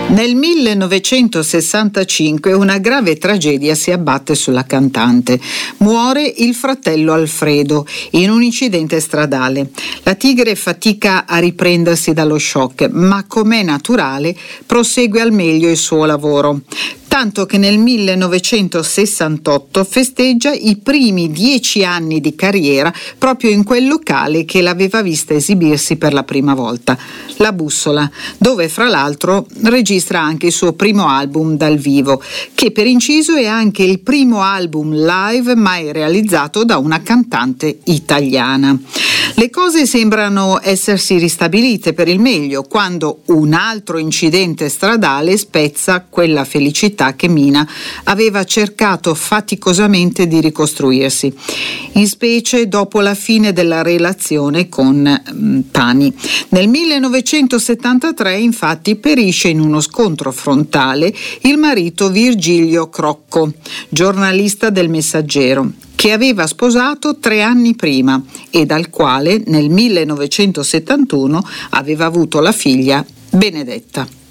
Nel 1965 una grave tragedia si abbatte sulla cantante. Muore il fratello Alfredo in un incidente stradale. La Tigre fatica a riprendersi dallo shock, ma com'è naturale prosegue al meglio il suo lavoro. Tanto che nel 1968 festeggia i primi 10 anni di carriera proprio in quel locale che l'aveva vista esibirsi per la prima volta, La Bussola, dove fra l'altro registra anche il suo primo album dal vivo, che per inciso è anche il primo album live mai realizzato da una cantante italiana. Le cose sembrano essersi ristabilite per il meglio quando un altro incidente stradale spezza quella felicità che Mina aveva cercato faticosamente di ricostruirsi, in specie dopo la fine della relazione con Pani. Nel 1973 infatti perisce in uno scontro frontale il marito Virgilio Crocco, giornalista del Messaggero, che aveva sposato 3 anni prima e dal quale nel 1971 aveva avuto la figlia Benedetta.